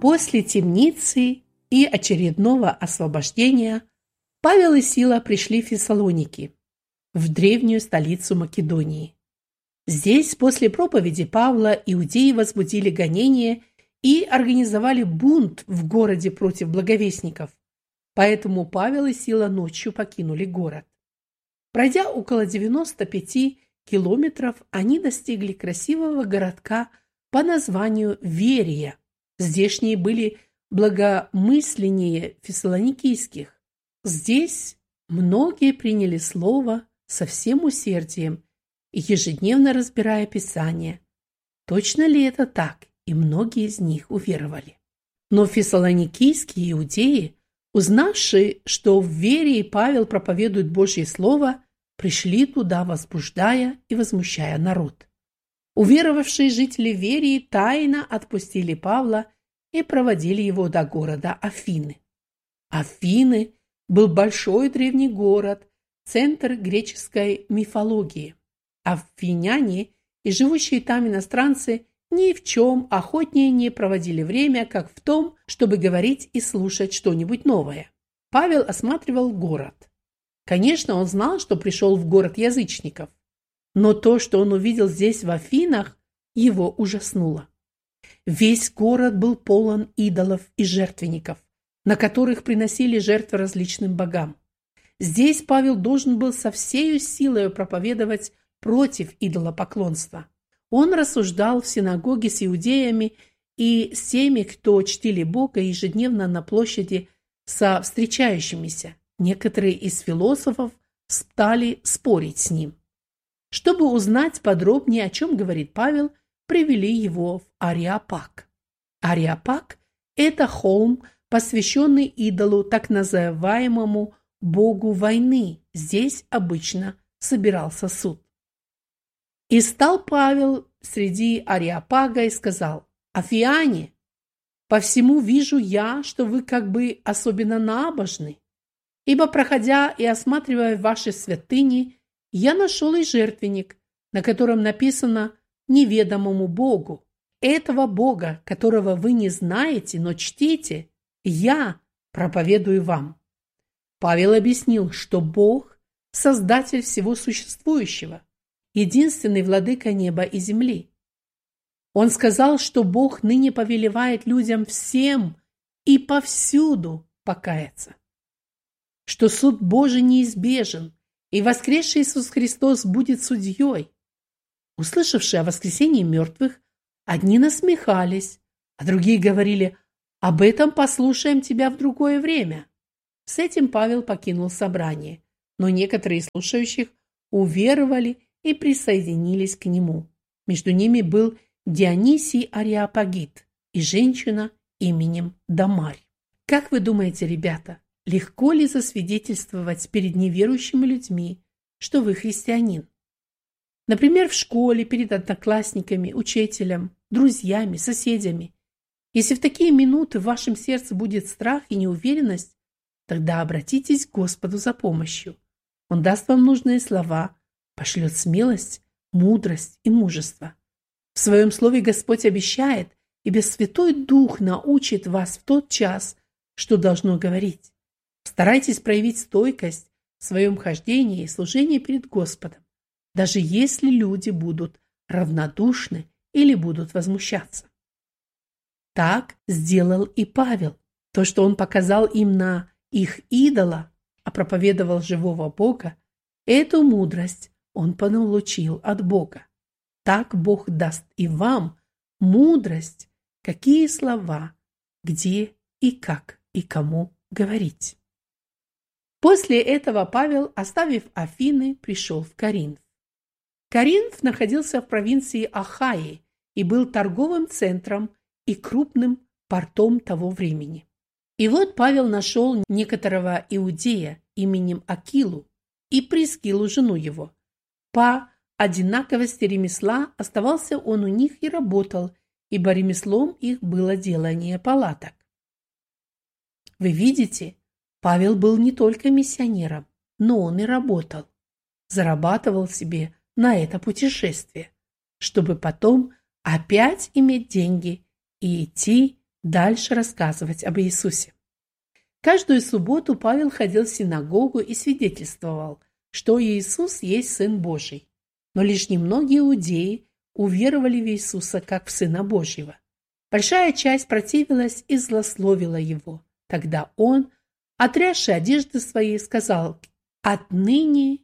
После темницы и очередного освобождения Павел и Сила пришли в Фессалоники, в древнюю столицу Македонии. Здесь после проповеди Павла иудеи возбудили гонение и организовали бунт в городе против благовестников, поэтому Павел и Сила ночью покинули город. Пройдя около 95 километров, они достигли красивого городка по названию Верия. Здешние были благомысленнее фессалоникийских. Здесь многие приняли слово со всем усердием, ежедневно разбирая Писание. Точно ли это так? И многие из них уверовали. Но фессалоникийские иудеи, узнавшие, что в Верии Павел проповедует Божье Слово, пришли туда, возбуждая и возмущая народ. Уверовавшие жители Верии тайно отпустили Павла и проводили его до города Афины. Афины был большой древний город, центр греческой мифологии. Афиняне и живущие там иностранцы ни в чем охотнее не проводили время, как в том, чтобы говорить и слушать что-нибудь новое. Павел осматривал город. Конечно, он знал, что пришел в город язычников, но то, что он увидел здесь, в Афинах, его ужаснуло. Весь город был полон идолов и жертвенников, на которых приносили жертвы различным богам. Здесь Павел должен был со всею силой проповедовать против идолопоклонства. Он рассуждал в синагоге с иудеями и с теми, кто чтили Бога, ежедневно на площади со встречающимися. Некоторые из философов стали спорить с ним. Чтобы узнать подробнее, о чем говорит Павел, привели его в Ареопаг. Ареопаг – это холм, посвященный идолу, так называемому богу войны. Здесь обычно собирался суд. И стал Павел среди Ареопага и сказал: «Афиане, по всему вижу я, что вы как бы особенно набожны, ибо, проходя и осматривая ваши святыни, я нашел и жертвенник, на котором написано неведомому Богу. Этого Бога, которого вы не знаете, но чтите, я проповедую вам». Павел объяснил, что Бог – создатель всего существующего, единственный владыка неба и земли. Он сказал, что Бог ныне повелевает людям всем и повсюду покаяться, что суд Божий неизбежен, и воскресший Иисус Христос будет судьей. Услышавшие о воскресении мертвых, одни насмехались, а другие говорили: «Об этом послушаем тебя в другое время». С этим Павел покинул собрание, но некоторые из слушающих уверовали и присоединились к нему. Между ними был Дионисий Ареопагит и женщина именем Дамарь. Как вы думаете, ребята, легко ли засвидетельствовать перед неверующими людьми, что вы христианин? Например, в школе, перед одноклассниками, учителем, друзьями, соседями. Если в такие минуты в вашем сердце будет страх и неуверенность, тогда обратитесь к Господу за помощью. Он даст вам нужные слова, пошлет смелость, мудрость и мужество. В своем слове Господь обещает, ибо Святой Дух научит вас в тот час, что должно говорить. Старайтесь проявить стойкость в своем хождении и служении перед Господом, даже если люди будут равнодушны или будут возмущаться. Так сделал и Павел. То, что он показал им на их идола, а проповедовал живого Бога, эту мудрость он получил от Бога. Так Бог даст и вам мудрость, какие слова, где и как и кому говорить. После этого Павел, оставив Афины, пришел в Коринф. Коринф находился в провинции Ахайи и был торговым центром и крупным портом того времени. И вот Павел нашел некоторого иудея именем Акилу и Прискилу, жену его. По одинаковости ремесла оставался он у них и работал, ибо ремеслом их было делание палаток. Вы видите, Павел был не только миссионером, но он и работал, зарабатывал себе на это путешествие, чтобы потом опять иметь деньги и идти дальше рассказывать об Иисусе. Каждую субботу Павел ходил в синагогу и свидетельствовал, что Иисус есть Сын Божий. Но лишь немногие иудеи уверовали в Иисуса как в Сына Божьего. Большая часть противилась и злословила его. Тогда он, отрясши одежды свои, сказал: «Отныне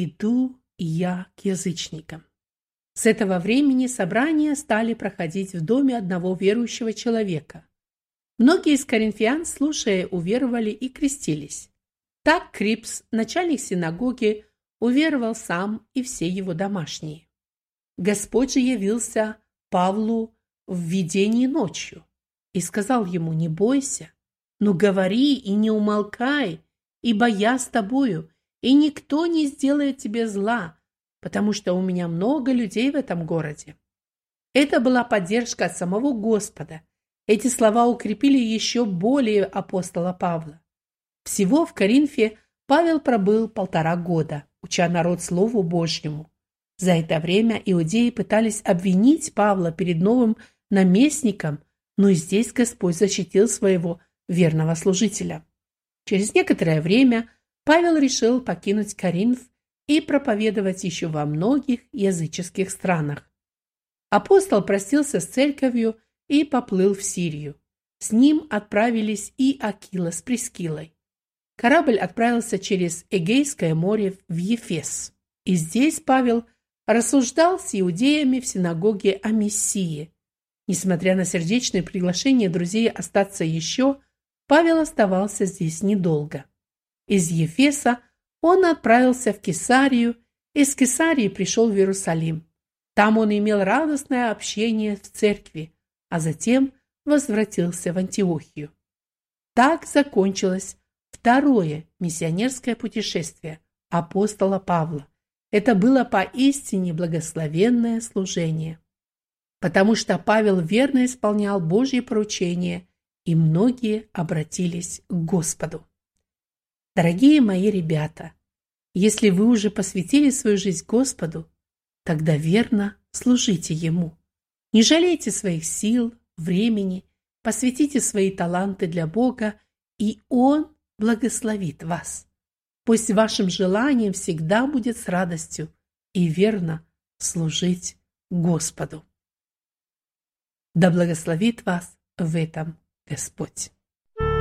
иду я к язычникам». С этого времени собрания стали проходить в доме одного верующего человека. Многие из коринфян, слушая, уверовали и крестились. Так Крипс, начальник синагоги, уверовал сам и все его домашние. Господь же явился Павлу в видении ночью и сказал ему: «Не бойся, но говори и не умолкай, ибо я с тобою, и никто не сделает тебе зла, потому что у меня много людей в этом городе». Это была поддержка от самого Господа. Эти слова укрепили еще более апостола Павла. Всего в Коринфе Павел пробыл 1,5 года, уча народ Слову Божьему. За это время иудеи пытались обвинить Павла перед новым наместником, но и здесь Господь защитил своего верного служителя. Через некоторое время Павел решил покинуть Коринф и проповедовать еще во многих языческих странах. Апостол простился с церковью и поплыл в Сирию. С ним отправились и Акила с Прискилой. Корабль отправился через Эгейское море в Ефес. И здесь Павел рассуждал с иудеями в синагоге о Мессии. Несмотря на сердечное приглашение друзей остаться еще, Павел оставался здесь недолго. Из Ефеса он отправился в Кесарию, из Кесарии пришел в Иерусалим. Там он имел радостное общение в церкви, а затем возвратился в Антиохию. Так закончилось второе миссионерское путешествие апостола Павла. Это было поистине благословенное служение, потому что Павел верно исполнял Божьи поручения, и многие обратились к Господу. Дорогие мои ребята, если вы уже посвятили свою жизнь Господу, тогда верно служите Ему. Не жалейте своих сил, времени, посвятите свои таланты для Бога, и Он благословит вас. Пусть вашим желанием всегда будет с радостью и верно служить Господу. Да благословит вас в этом Господь.